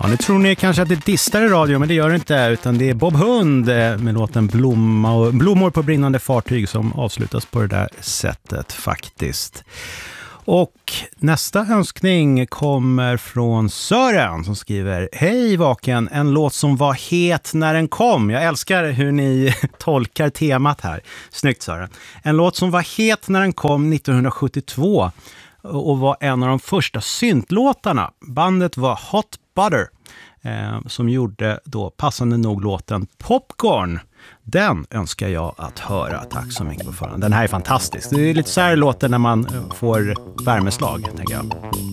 nu tror ni kanske att det distar i radio, men det gör det inte, utan det är Bob Hund med låten Blommor på brinnande fartyg som avslutas på det där sättet faktiskt. Och nästa önskning kommer från Sören som skriver: Hej Vaken, en låt som var het när den kom. Jag älskar hur ni tolkar temat här. Snyggt Sören. En låt som var het när den kom 1972 och var en av de första syntlåtarna. Bandet var Hot Butter som gjorde då passande nog låten Popcorn. Den önskar jag att höra. Tack så mycket på förhand. Den här är fantastisk. Det är lite så här låter när man får värmeslag, tänker jag.